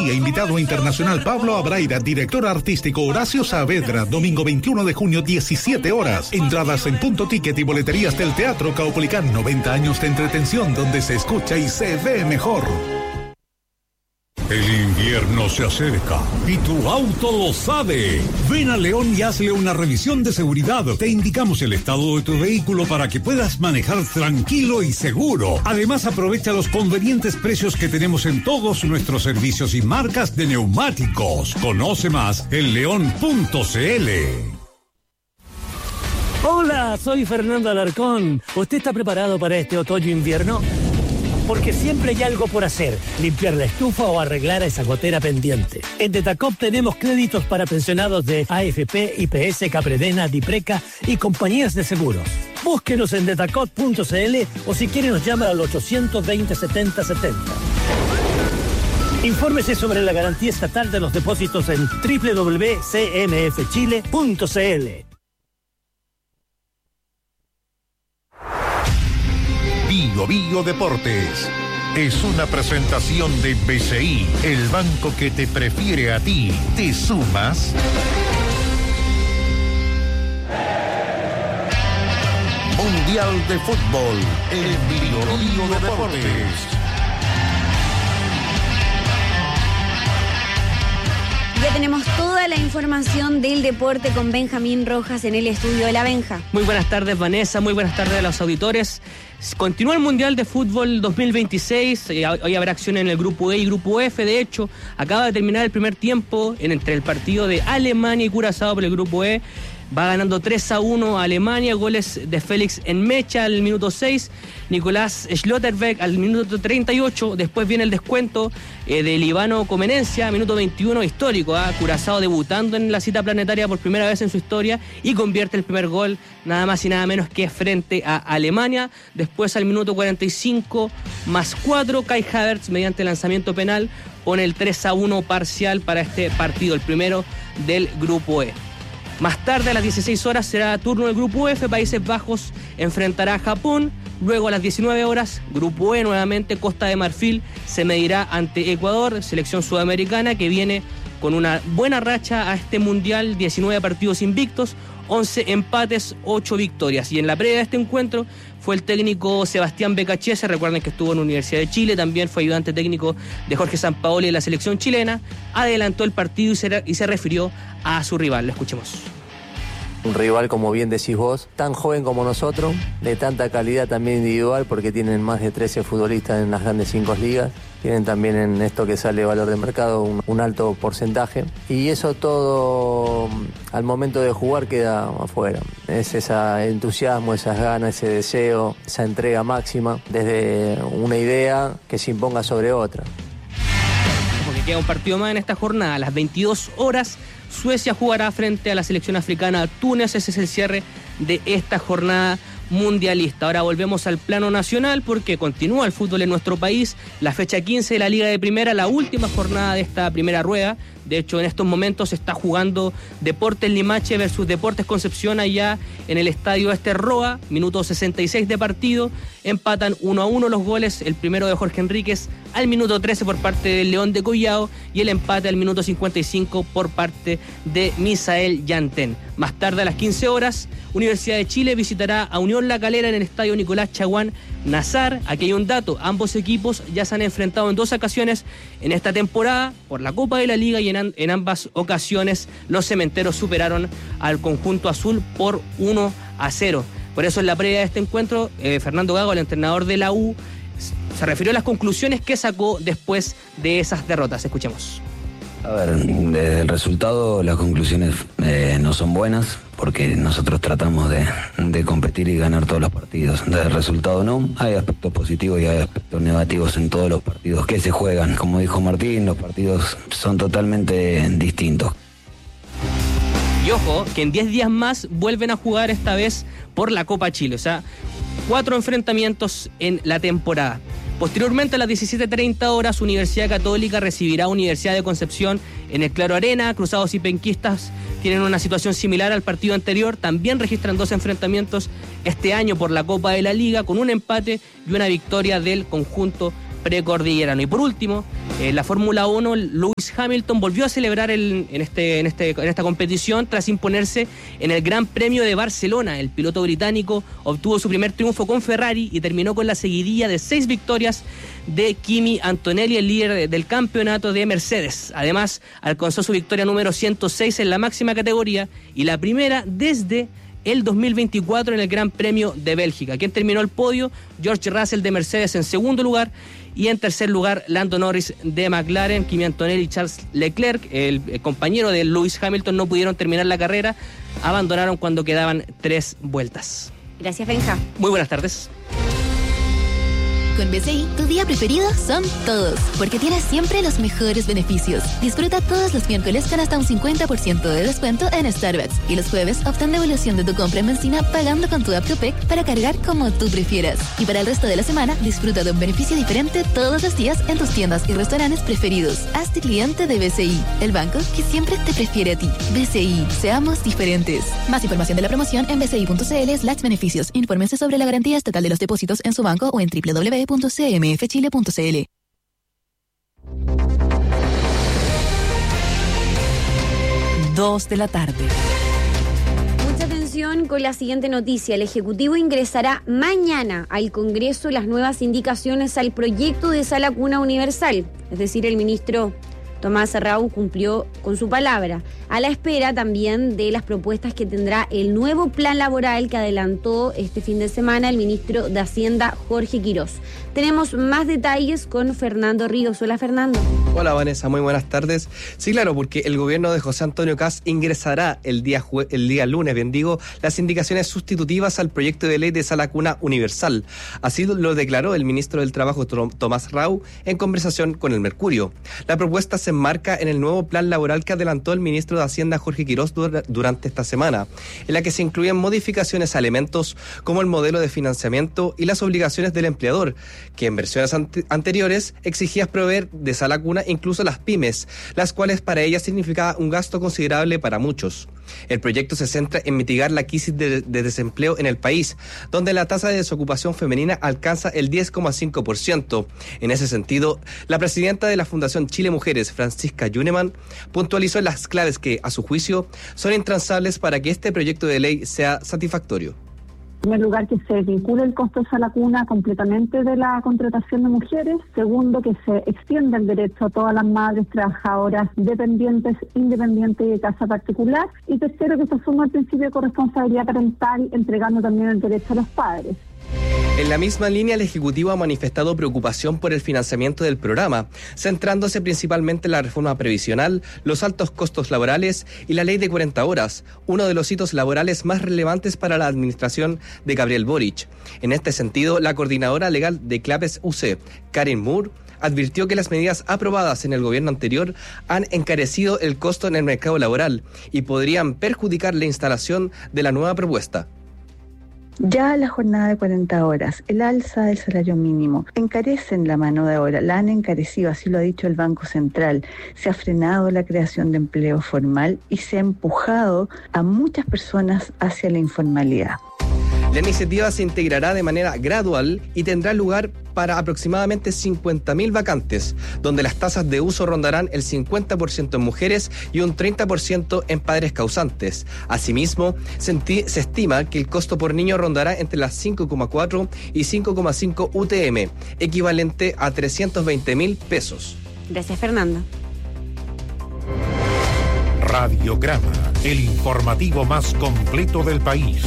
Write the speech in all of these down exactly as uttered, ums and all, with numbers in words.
Invitado internacional Pablo Abraira, director artístico Horacio Saavedra, domingo veintiuno de junio, diecisiete horas. Entradas en Punto Ticket y boleterías del Teatro Caupolicán. noventa años de entretención donde se escucha y se ve mejor. El invierno se acerca y tu auto lo sabe. Ven a León y hazle una revisión de seguridad. Te indicamos el estado de tu vehículo para que puedas manejar tranquilo y seguro. Además, aprovecha los convenientes precios que tenemos en todos nuestros servicios y marcas de neumáticos. Conoce más en león punto c l. Hola, soy Fernando Alarcón. ¿Usted está preparado para este otoño-invierno? Porque siempre hay algo por hacer, limpiar la estufa o arreglar esa gotera pendiente. En Detacop tenemos créditos para pensionados de A F P, I P S, Capredena, Dipreca y compañías de seguros. Búsquenos en detacop punto c l o si quiere nos llama al ochocientos veinte, setenta setenta. Infórmese sobre la garantía estatal de los depósitos en doble u doble u doble u punto c m f chile punto c l. Bio Bio Deportes es una presentación de B C I, el banco que te prefiere a ti. ¿Te sumas? Mundial de Fútbol en Bio Bio Deportes. Ya tenemos toda la información del deporte con Benjamín Rojas en el estudio de la Benja. Muy buenas tardes, Vanessa, muy buenas tardes a los auditores. Continúa el Mundial de Fútbol dos mil veintiséis, hoy habrá acción en el Grupo E y Grupo F. De hecho, acaba de terminar el primer tiempo en, entre el partido de Alemania y Curazao por el Grupo E. Va ganando tres a uno a Alemania, goles de Félix Enmecha al minuto seis, Nicolás Schlotterbeck al minuto treinta y ocho, después viene el descuento eh, de Líbano Comenencia, minuto veintiuno, histórico, ¿eh? Curazao debutando en la cita planetaria por primera vez en su historia y convierte el primer gol nada más y nada menos que frente a Alemania. Después al minuto cuarenta y cinco más cuatro, Kai Havertz mediante lanzamiento penal pone el tres a uno parcial para este partido, el primero del Grupo E. Más tarde, a las dieciséis horas, será turno del Grupo F. Países Bajos enfrentará a Japón. Luego, a las diecinueve horas, Grupo E nuevamente, Costa de Marfil se medirá ante Ecuador, selección sudamericana que viene con una buena racha a este Mundial, diecinueve partidos invictos, once empates, ocho victorias. Y en la previa de este encuentro fue el técnico Sebastián Becachese, recuerden que estuvo en la Universidad de Chile, también fue ayudante técnico de Jorge Sampaoli de la selección chilena, adelantó el partido y se, y se refirió a su rival. Lo escuchemos. Un rival, como bien decís vos, tan joven como nosotros, de tanta calidad también individual, porque tienen más de trece futbolistas en las grandes cinco ligas, tienen también en esto que sale valor de mercado un, un alto porcentaje, y eso todo al momento de jugar queda afuera. Es ese entusiasmo, esas ganas, ese deseo, esa entrega máxima desde una idea que se imponga sobre otra. Porque queda un partido más en esta jornada, a las veintidós horas, Suecia jugará frente a la selección africana Túnez. Ese es el cierre de esta jornada mundialista. Ahora volvemos al plano nacional porque continúa el fútbol en nuestro país. La fecha quince de la Liga de Primera, la última jornada de esta primera rueda. De hecho, en estos momentos se está jugando Deportes Limache versus Deportes Concepción allá en el estadio Ester Roa. Minuto sesenta y seis de partido. Empatan uno a uno los goles. El primero de Jorge Enríquez al minuto trece por parte del León de Collao y el empate al minuto cincuenta y cinco por parte de Misael Yantén. Más tarde, a las quince horas, Universidad de Chile visitará a Unión La Calera en el estadio Nicolás Chaguán Nazar. Aquí hay un dato, ambos equipos ya se han enfrentado en dos ocasiones en esta temporada por la Copa de la Liga y en, an- en ambas ocasiones los cementeros superaron al conjunto azul por uno a cero. Por eso en la previa de este encuentro, eh, Fernando Gago, el entrenador de la U, se refirió a las conclusiones que sacó después de esas derrotas. Escuchemos. A ver, desde el resultado las conclusiones eh, no son buenas porque nosotros tratamos de, de competir y ganar todos los partidos. Desde el resultado no, hay aspectos positivos y hay aspectos negativos en todos los partidos que se juegan. Como dijo Martín, los partidos son totalmente distintos. Y ojo, que en diez días más vuelven a jugar esta vez por la Copa Chile, o sea, cuatro enfrentamientos en la temporada. Posteriormente, a las diecisiete treinta horas, Universidad Católica recibirá a Universidad de Concepción en el Claro Arena. Cruzados y penquistas tienen una situación similar al partido anterior. También registran dos enfrentamientos este año por la Copa de la Liga, con un empate y una victoria del conjunto precordillerano. Y por último, eh, la Fórmula uno, Lewis Hamilton volvió a celebrar el, en, este, en, este, en esta competición tras imponerse en el Gran Premio de Barcelona. El piloto británico obtuvo su primer triunfo con Ferrari y terminó con la seguidilla de seis victorias de Kimi Antonelli, el líder del campeonato de Mercedes. Además, alcanzó su victoria número ciento seis en la máxima categoría y la primera desde el dos mil veinticuatro en el Gran Premio de Bélgica. Quien terminó el podio, George Russell de Mercedes en segundo lugar y en tercer lugar Lando Norris de McLaren. Kimi Antonelli y Charles Leclerc, el, el compañero de Lewis Hamilton, no pudieron terminar la carrera, abandonaron cuando quedaban tres vueltas. Gracias, Benja. Muy buenas tardes. Con B C I, tu día preferido son todos, porque tienes siempre los mejores beneficios. Disfruta todos los miércoles con hasta un cincuenta por ciento de descuento en Starbucks y los jueves obtén devolución de tu compra en benzina pagando con tu app Copec para cargar como tú prefieras. Y para el resto de la semana, disfruta de un beneficio diferente todos los días en tus tiendas y restaurantes preferidos. Hazte cliente de B C I, el banco que siempre te prefiere a ti. B C I, seamos diferentes. Más información de la promoción en bci.cl slash beneficios. Infórmense sobre la garantía estatal de los depósitos en su banco o en doble u doble u doble u punto c m f chile punto c l. Dos de la tarde. Mucha atención con la siguiente noticia. El Ejecutivo ingresará mañana al Congreso las nuevas indicaciones al proyecto de Sala Cuna Universal. Es decir, el ministro Tomás Rau cumplió con su palabra, a la espera también de las propuestas que tendrá el nuevo plan laboral que adelantó este fin de semana el ministro de Hacienda, Jorge Quirós. Tenemos más detalles con Fernando Ríos. Hola, Fernando. Hola, Vanessa, muy buenas tardes. Sí, claro, porque el gobierno de José Antonio Kast ingresará el día, jue- el día lunes, bien digo, las indicaciones sustitutivas al proyecto de ley de Sala Cuna Universal. Así lo declaró el ministro del Trabajo, Tomás Rau, en conversación con el Mercurio. La propuesta se enmarca en el nuevo plan laboral que adelantó el ministro de Hacienda, Jorge Quirós, dur- durante esta semana, en la que se incluyen modificaciones a elementos como el modelo de financiamiento y las obligaciones del empleador, que en versiones ante- anteriores exigía proveer de sala cuna incluso las pymes, las cuales para ellas significaba un gasto considerable para muchos. El proyecto se centra en mitigar la crisis de, de desempleo en el país, donde la tasa de desocupación femenina alcanza el diez coma cinco por ciento. En ese sentido, la presidenta de la Fundación Chile Mujeres, Francisca Yuneman, puntualizó las claves que, a su juicio, son intransables para que este proyecto de ley sea satisfactorio. En primer lugar, que se vincule el costo de sala cuna completamente de la contratación de mujeres. Segundo, que se extienda el derecho a todas las madres trabajadoras dependientes, independientes y de casa particular. Y tercero, que se asuma el principio de corresponsabilidad parental, entregando también el derecho a los padres. En la misma línea, el Ejecutivo ha manifestado preocupación por el financiamiento del programa, centrándose principalmente en la reforma previsional, los altos costos laborales y la ley de cuarenta horas, uno de los hitos laborales más relevantes para la administración de Gabriel Boric. En este sentido, la coordinadora legal de CLAPES U C, Karen Moore, advirtió que las medidas aprobadas en el gobierno anterior han encarecido el costo en el mercado laboral y podrían perjudicar la instalación de la nueva propuesta. Ya la jornada de cuarenta horas, el alza del salario mínimo, encarecen la mano de obra, la han encarecido, así lo ha dicho el Banco Central. Se ha frenado la creación de empleo formal y se ha empujado a muchas personas hacia la informalidad. La iniciativa se integrará de manera gradual y tendrá lugar para aproximadamente cincuenta mil vacantes, donde las tasas de uso rondarán el cincuenta por ciento en mujeres y un treinta por ciento en padres causantes. Asimismo, se, enti- se estima que el costo por niño rondará entre las cinco coma cuatro y cinco coma cinco U T M, equivalente a trescientos veinte mil pesos. Gracias, Fernando. Radiograma, el informativo más completo del país.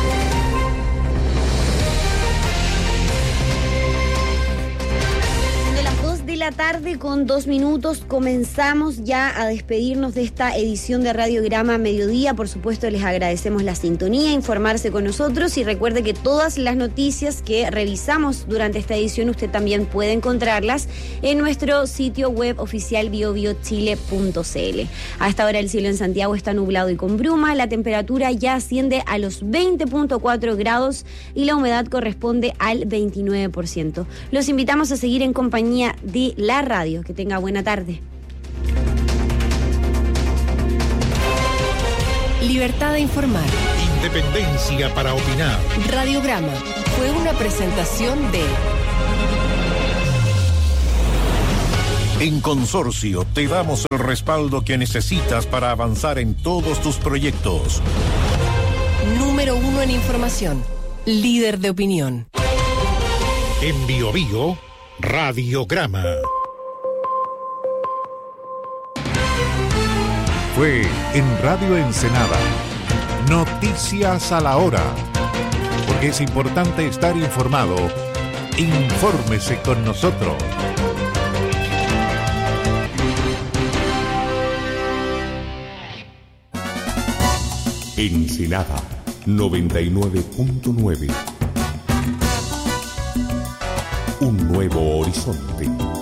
La tarde con dos minutos comenzamos ya a despedirnos de esta edición de Radiograma Mediodía. Por supuesto, les agradecemos la sintonía, informarse con nosotros y recuerde que todas las noticias que revisamos durante esta edición usted también puede encontrarlas en nuestro sitio web oficial bio bio chile punto c l. A esta hora el cielo en Santiago está nublado y con bruma, la temperatura ya asciende a los veinte punto cuatro grados y la humedad corresponde al veintinueve por ciento. Los invitamos a seguir en compañía de la radio. Que tenga buena tarde. Libertad de informar. Independencia para opinar. Radiograma fue una presentación de En Consorcio te damos el respaldo que necesitas para avanzar en todos tus proyectos. Número uno en información. Líder de opinión. En Biobío, Radiograma. Fue en Radio Ensenada. Noticias a la hora. Porque es importante estar informado. Infórmese con nosotros. Ensenada noventa y nueve punto nueve. Un nuevo horizonte.